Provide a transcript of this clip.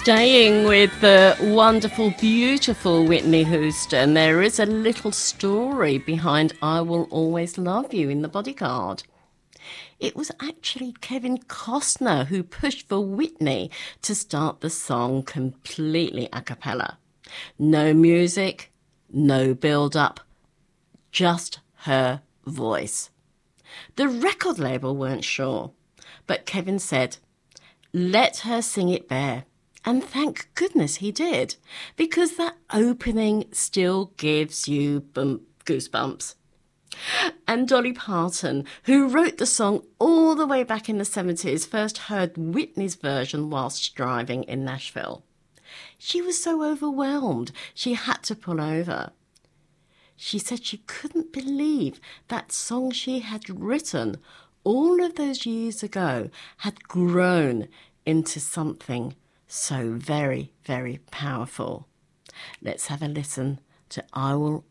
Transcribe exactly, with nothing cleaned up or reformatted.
Staying with the wonderful, beautiful Whitney Houston, there is a little story behind I Will Always Love You in The Bodyguard. It was actually Kevin Costner who pushed for Whitney to start the song completely a cappella. No music, no build-up, just her voice. The record label weren't sure, but Kevin said, "Let her sing it bare." And thank goodness he did, because that opening still gives you bump, goosebumps. And Dolly Parton, who wrote the song all the way back in the seventies, first heard Whitney's version whilst driving in Nashville. She was so overwhelmed, she had to pull over. She said she couldn't believe that song she had written all of those years ago had grown into something so very, very powerful. Let's have a listen to I Will